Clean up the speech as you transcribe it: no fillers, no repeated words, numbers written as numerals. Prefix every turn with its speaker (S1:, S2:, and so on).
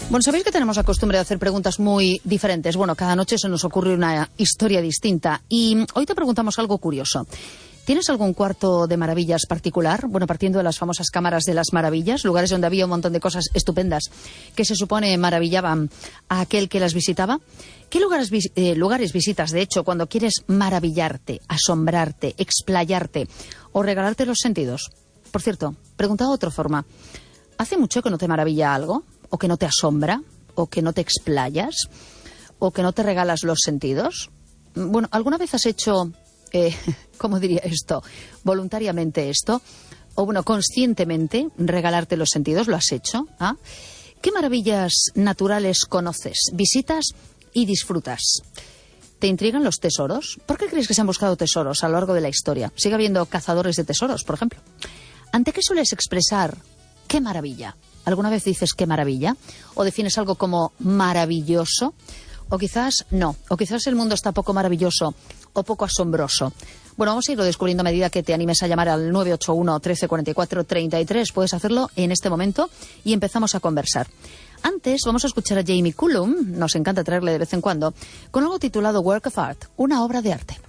S1: Bueno, sabéis que tenemos la costumbre de hacer preguntas muy diferentes. Bueno, cada noche se nos ocurre una historia distinta. Y hoy te preguntamos algo curioso. ¿Tienes algún cuarto de maravillas particular? Bueno, partiendo de las famosas cámaras de las maravillas, lugares donde había un montón de cosas estupendas que se supone maravillaban a aquel que las visitaba. ¿Qué lugares visitas, de hecho, cuando quieres maravillarte, asombrarte, explayarte o regalarte los sentidos? Por cierto, preguntado de otra forma, ¿hace mucho que no te maravilla algo? ¿O que no te asombra? ¿O que no te explayas? ¿O que no te regalas los sentidos? Bueno, ¿alguna vez has hecho, cómo diría esto, voluntariamente esto? O bueno, conscientemente regalarte los sentidos, ¿lo has hecho? ¿Ah? ¿Qué maravillas naturales conoces, visitas y disfrutas? ¿Te intrigan los tesoros? ¿Por qué crees que se han buscado tesoros a lo largo de la historia? ¿Sigue habiendo cazadores de tesoros, por ejemplo? ¿Ante qué sueles expresar qué maravilla? ¿Alguna vez dices qué maravilla? ¿O defines algo como maravilloso? O quizás no. O quizás el mundo está poco maravilloso o poco asombroso. Bueno, vamos a irlo descubriendo a medida que te animes a llamar al 981 1344 33. Puedes hacerlo en este momento y empezamos a conversar. Antes vamos a escuchar a Jamie Cullum, nos encanta traerle de vez en cuando, con algo titulado Work of Art, una obra de arte.